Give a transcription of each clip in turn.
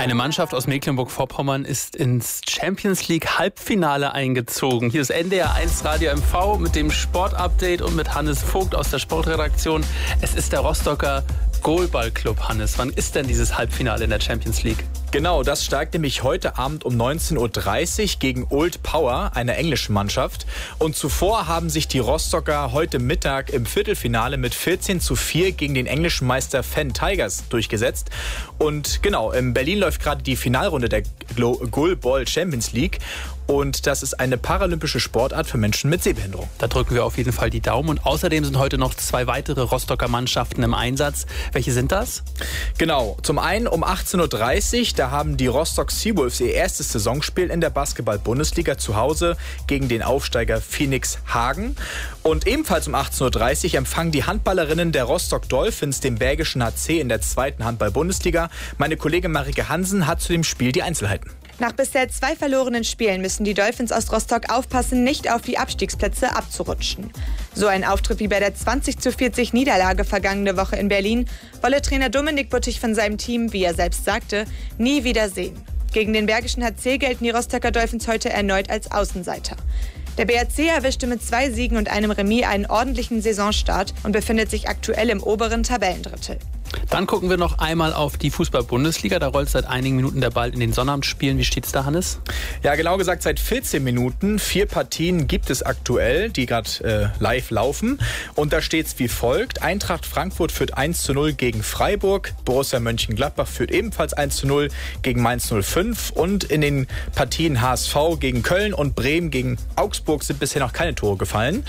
Eine Mannschaft aus Mecklenburg-Vorpommern ist ins Champions League Halbfinale eingezogen. Hier ist NDR 1 Radio MV mit dem Sportupdate und mit Hannes Vogt aus der Sportredaktion. Es ist der Rostocker Goalball-Club. Hannes, wann ist denn dieses Halbfinale in der Champions League? Genau, das steigt nämlich heute Abend um 19.30 Uhr gegen Old Power, einer englischen Mannschaft. Und zuvor haben sich die Rostocker heute Mittag im Viertelfinale mit 14:4 gegen den englischen Meister Fen Tigers durchgesetzt. Und genau, in Berlin läuft gerade die Finalrunde der Goalball Champions League. Und das ist eine paralympische Sportart für Menschen mit Sehbehinderung. Da drücken wir auf jeden Fall die Daumen. Und außerdem sind heute noch 2 weitere Rostocker Mannschaften im Einsatz. Welche sind das? Genau, zum einen um 18.30 Uhr, da haben die Rostock Seawolves ihr erstes Saisonspiel in der Basketball-Bundesliga zu Hause gegen den Aufsteiger Phoenix Hagen. Und ebenfalls um 18.30 Uhr empfangen die Handballerinnen der Rostock Dolphins den Bergischen HC in der 2. Handball-Bundesliga. Meine Kollegin Marike Hansen hat zu dem Spiel die Einzelheiten. Nach bisher 2 verlorenen Spielen müssen die Dolphins aus Rostock aufpassen, nicht auf die Abstiegsplätze abzurutschen. So ein Auftritt wie bei der 20:40 Niederlage vergangene Woche in Berlin wolle Trainer Dominik Buttig von seinem Team, wie er selbst sagte, nie wieder sehen. Gegen den Bergischen HC gelten die Rostocker Dolphins heute erneut als Außenseiter. Der BHC erwischte mit 2 Siegen und einem Remis einen ordentlichen Saisonstart und befindet sich aktuell im oberen Tabellendrittel. Dann gucken wir noch einmal auf die Fußball-Bundesliga. Da rollt seit einigen Minuten der Ball in den Sonnabendspielen. Wie steht's da, Hannes? Ja, genau gesagt seit 14 Minuten. 4 Partien gibt es aktuell, die gerade live laufen. Und da steht's wie folgt. Eintracht Frankfurt führt 1:0 gegen Freiburg. Borussia Mönchengladbach führt ebenfalls 1:0 gegen Mainz 05. Und in den Partien HSV gegen Köln und Bremen gegen Augsburg sind bisher noch keine Tore gefallen.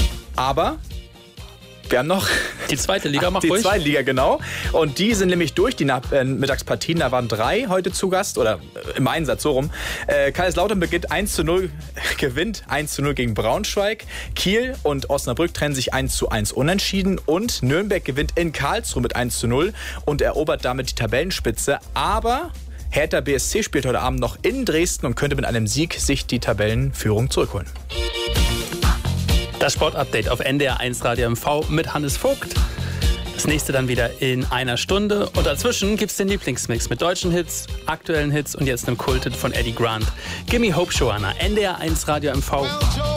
Aber wir haben noch die zweite Liga, die zweite Liga, genau. Und die sind nämlich durch die Mittagspartien. Da waren 3 heute zu Gast oder im Einsatz, so rum. Kaiserslautern gewinnt 1:0 gegen Braunschweig. Kiel und Osnabrück trennen sich 1:1 unentschieden. Und Nürnberg gewinnt in Karlsruhe mit 1:0 und erobert damit die Tabellenspitze. Aber Hertha BSC spielt heute Abend noch in Dresden und könnte mit einem Sieg sich die Tabellenführung zurückholen. Das Sportupdate auf NDR 1 Radio MV mit Hannes Vogt. Das nächste dann wieder in einer Stunde. Und dazwischen gibt's den Lieblingsmix mit deutschen Hits, aktuellen Hits und jetzt einem Kulthit von Eddie Grant. Gimme Hope, Joanna. NDR 1 Radio MV.